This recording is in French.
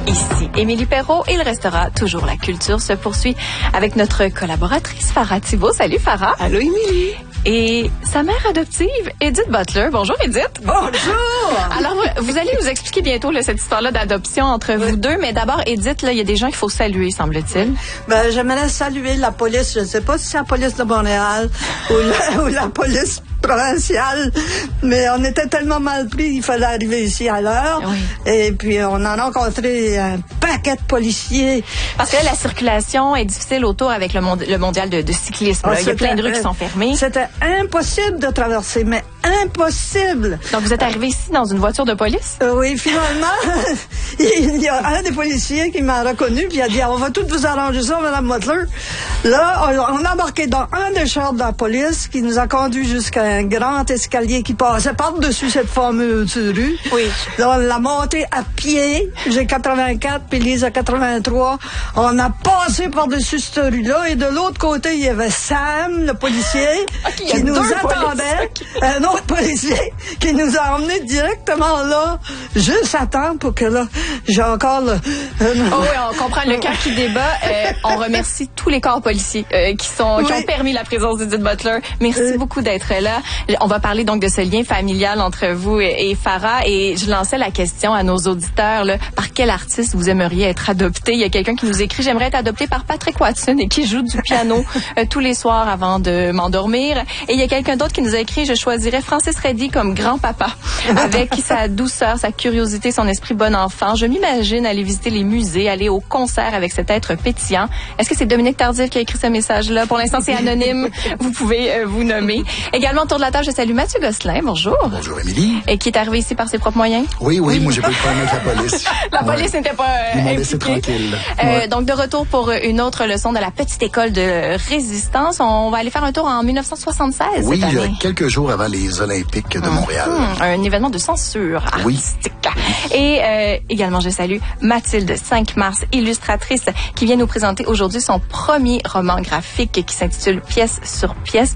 Ici Émilie Perrault et il restera toujours la culture se poursuit avec notre collaboratrice Farah Thibault. Salut Farah. Allô Émilie. Et sa mère adoptive, Edith Butler. Bonjour Edith. Bonjour. Alors vous allez nous expliquer bientôt là, cette histoire-là d'adoption entre vous deux, mais d'abord Edith, là, il y a des gens qu'il faut saluer, semble-t-il. Ben, j'aimerais saluer la police. Je ne sais pas si c'est la police de Montréal ou la police provinciale, mais on était tellement mal pris, il fallait arriver ici à l'heure. Oui. Et puis on a rencontré un paquet de policiers. Parce que là, la circulation est difficile autour avec le mondial de cyclisme. Là. Il y a plein de rues qui sont fermées. C'était impossible de traverser, mais impossible. Donc vous êtes arrivé ici dans une voiture de police? Oui, finalement, il y a un des policiers qui m'a reconnu, puis il a dit, on va tout vous arranger ça, Mme Butler. Là, on a embarqué dans un des chars de la police qui nous a conduit jusqu'à un grand escalier qui passait par-dessus cette fameuse rue. Oui. Là, on l'a monté à pied. J'ai 84, puis Lise a 83. On a passé par-dessus cette rue-là, et de l'autre côté, il y avait Sam, le policier, qui nous attendait. Un autre policier qui nous a emmenés directement là, juste à temps pour que là, j'ai encore le... Oh oui, on comprend le cœur qui débat. On remercie tous les corps policiers qui ont permis la présence d'Edith Butler. Merci beaucoup d'être là. On va parler donc de ce lien familial entre vous et Farah. Et je lançais la question à nos auditeurs, là, par quel artiste vous aimeriez être adopté? Il y a quelqu'un qui nous écrit, j'aimerais être adopté par Patrick Watson et qui joue du piano tous les soirs avant de m'endormir. Et il y a quelqu'un d'autre qui nous a écrit, je choisirais Francis Reddy comme grand-papa. Avec sa douceur, sa curiosité, son esprit bon enfant. Je m'imagine aller visiter les musées, aller au concert avec cet être pétillant. Est-ce que c'est Dominique Tardif qui a écrit ce message-là? Pour l'instant, c'est anonyme. Vous pouvez vous nommer. Également, autour de la table, je salue Mathieu Gosselin. Bonjour. Bonjour, Émilie. Et qui est arrivé ici par ses propres moyens? Oui, moi, j'ai pas eu de problème avec la police. La police n'était pas Ils m'ont laissé impliquée. tranquille. Donc, de retour pour une autre leçon de la petite école de résistance. On va aller faire un tour en 1976. Oui, cette année. quelques jours avant les Olympiques de Montréal. Un événement de censure artistique. Et également, je salue Mathilde 5 mars, illustratrice, qui vient nous présenter aujourd'hui son premier roman graphique qui s'intitule Pièce sur pièce.